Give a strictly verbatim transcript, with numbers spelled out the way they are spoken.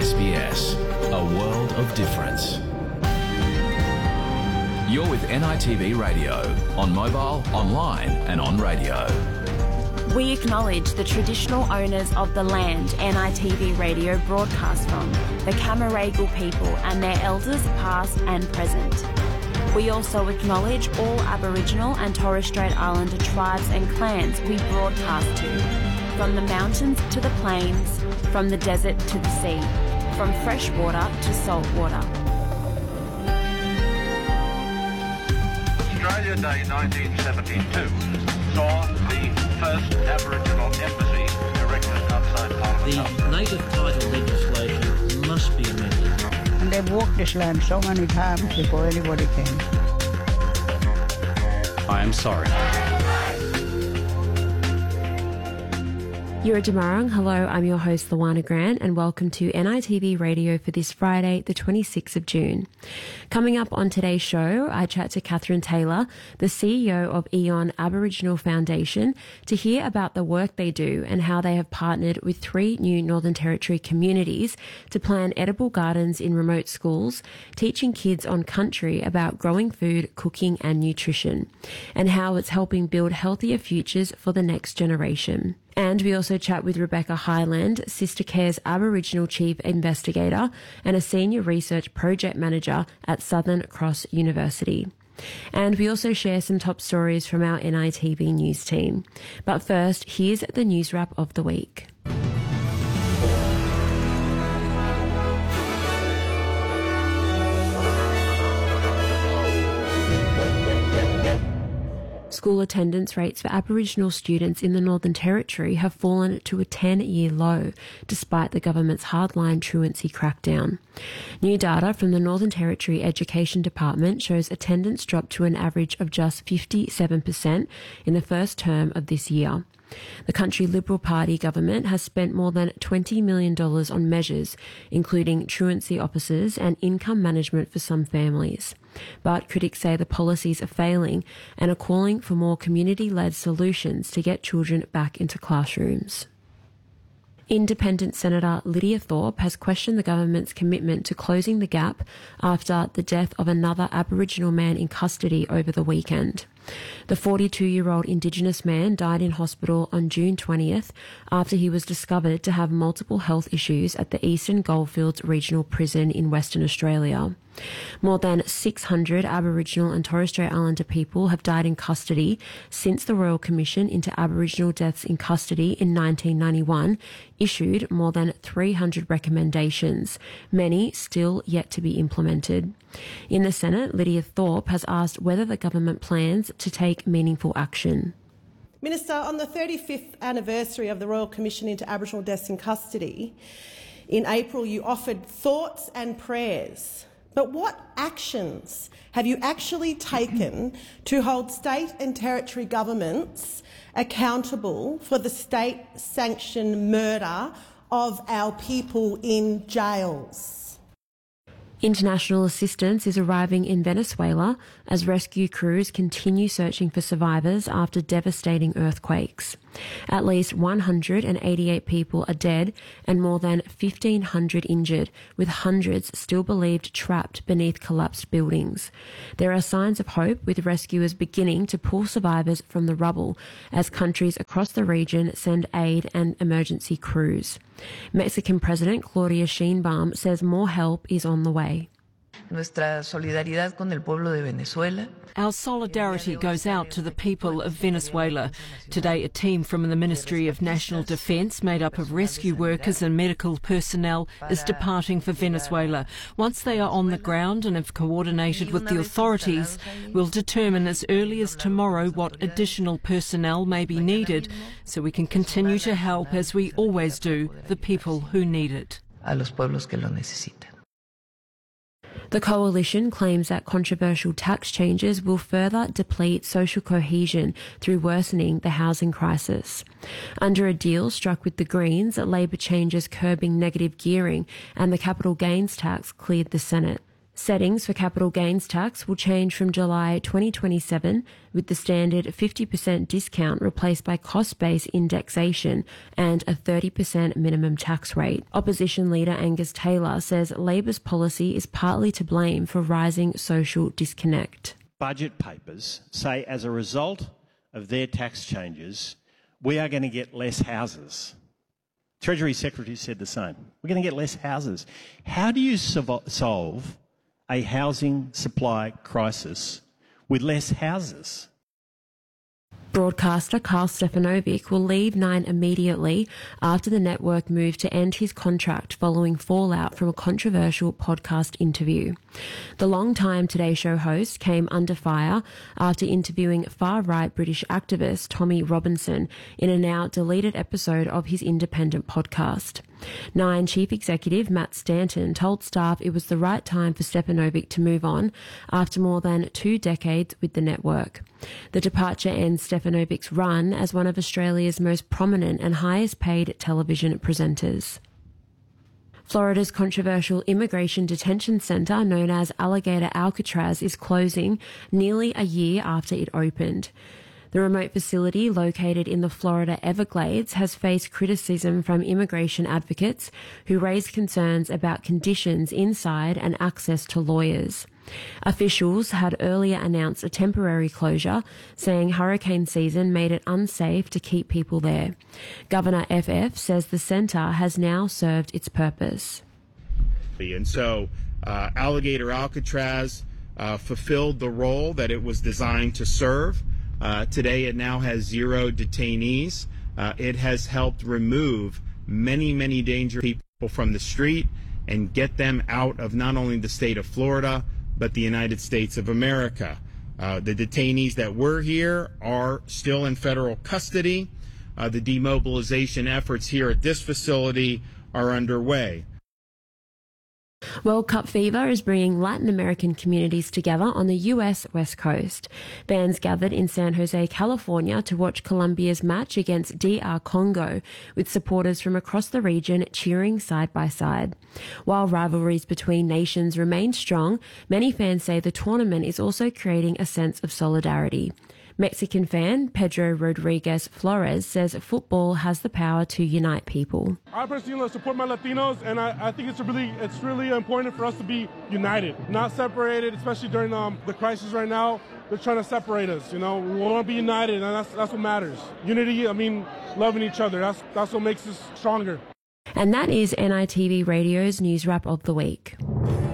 S B S, a world of difference. You're with N I T V Radio, on mobile, online and on radio. We acknowledge the traditional owners of the land N I T V Radio broadcasts from, the Camaragal people and their elders past and present. We also acknowledge all Aboriginal and Torres Strait Islander tribes and clans we broadcast to, from the mountains to the plains, from the desert to the sea, from fresh water to salt water. Australia Day nineteen seventy-two saw the first Aboriginal embassy erected outside Parliament House. The native title legislation must be amended. And they've walked this land so many times before anybody came. I am sorry. Yura Damarang, hello, I'm your host Luana Grant and welcome to N I T V Radio for this Friday, the twenty-sixth of June. Coming up on today's show, I chat to Catherine Taylor, the C E O of Eon Aboriginal Foundation, to hear about the work they do and how they have partnered with three new Northern Territory communities to plan edible gardens in remote schools, teaching kids on country about growing food, cooking and nutrition, and how it's helping build healthier futures for the next generation. And we also chat with Rebecca Highland, Sister Care's Aboriginal Chief Investigator and a Senior Research Project Manager at Southern Cross University. And we also share some top stories from our N I T V News team. But first, here's the news wrap of the week. School attendance rates for Aboriginal students in the Northern Territory have fallen to a ten-year low, despite the government's hardline truancy crackdown. New data from the Northern Territory Education Department shows attendance dropped to an average of just fifty-seven percent in the first term of this year. The country Liberal Party government has spent more than twenty million dollars on measures, including truancy officers and income management for some families. But critics say the policies are failing and are calling for more community-led solutions to get children back into classrooms. Independent Senator Lydia Thorpe has questioned the government's commitment to closing the gap after the death of another Aboriginal man in custody over the weekend. The forty-two-year-old Indigenous man died in hospital on June twentieth after he was discovered to have multiple health issues at the Eastern Goldfields Regional Prison in Western Australia. More than six hundred Aboriginal and Torres Strait Islander people have died in custody since the Royal Commission into Aboriginal Deaths in Custody in nineteen ninety-one issued more than three hundred recommendations, many still yet to be implemented. In the Senate, Lydia Thorpe has asked whether the government plans to take meaningful action. Minister, on the thirty-fifth anniversary of the Royal Commission into Aboriginal Deaths in Custody, in April you offered thoughts and prayers. But what actions have you actually taken to hold state and territory governments accountable for the state-sanctioned murder of our people in jails? International assistance is arriving in Venezuela as rescue crews continue searching for survivors after devastating earthquakes. At least one hundred eighty-eight people are dead and more than fifteen hundred injured, with hundreds still believed trapped beneath collapsed buildings. There are signs of hope, with rescuers beginning to pull survivors from the rubble as countries across the region send aid and emergency crews. Mexican President Claudia Sheinbaum says more help is on the way. Nuestra solidaridad con el pueblo de Venezuela. Our solidarity goes out to the people of Venezuela. Today, a team from the Ministry of National Defence, made up of rescue workers and medical personnel, is departing for Venezuela. Once they are on the ground and have coordinated with the authorities, we'll determine as early as tomorrow what additional personnel may be needed so we can continue to help, as we always do, the people who need it. A los pueblos que lo necesitan. The coalition claims that controversial tax changes will further deplete social cohesion through worsening the housing crisis. Under a deal struck with the Greens, Labor changes curbing negative gearing and the capital gains tax cleared the Senate. Settings for capital gains tax will change from July twenty twenty-seven, with the standard fifty percent discount replaced by cost-based indexation and a thirty percent minimum tax rate. Opposition leader Angus Taylor says Labor's policy is partly to blame for rising social disconnect. Budget papers say as a result of their tax changes, we are going to get less houses. Treasury Secretary said the same. We're going to get less houses. How do you solve a housing supply crisis with less houses? Broadcaster Karl Stefanovic will leave Nine immediately after the network moved to end his contract following fallout from a controversial podcast interview. The long-time Today Show host came under fire after interviewing far-right British activist Tommy Robinson in a now deleted episode of his independent podcast. Nine Chief Executive Matt Stanton told staff it was the right time for Stefanovic to move on after more than two decades with the network. The departure ends Stefanovic's run as one of Australia's most prominent and highest paid television presenters. Florida's controversial immigration detention centre known as Alligator Alcatraz is closing nearly a year after it opened. The remote facility, located in the Florida Everglades, has faced criticism from immigration advocates who raised concerns about conditions inside and access to lawyers. Officials had earlier announced a temporary closure, saying hurricane season made it unsafe to keep people there. Governor F F says the centre has now served its purpose. And so uh, Alligator Alcatraz uh, fulfilled the role that it was designed to serve. Uh, today it now has zero detainees. Uh, it has helped remove many, many dangerous people from the street and get them out of not only the state of Florida, but the United States of America. Uh, the detainees that were here are still in federal custody. Uh, the demobilization efforts here at this facility are underway. World Cup fever is bringing Latin American communities together on the U S West Coast. Fans gathered in San Jose, California to watch Colombia's match against D R Congo, with supporters from across the region cheering side by side. While rivalries between nations remain strong, many fans say the tournament is also creating a sense of solidarity. Mexican fan Pedro Rodriguez Flores says football has the power to unite people. I personally support my Latinos, and I, I think it's really it's really important for us to be united, not separated, especially during um, the crisis right now. They're trying to separate us, you know. We want to be united, and that's that's what matters. Unity, I mean, loving each other. That's that's what makes us stronger. And that is N I T V Radio's News Wrap of the Week.